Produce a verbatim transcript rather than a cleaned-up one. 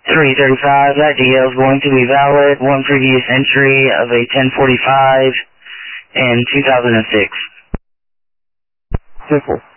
three thirty-five, that D L is going to be valid. One previous entry of a ten forty-five in two thousand six. Simple.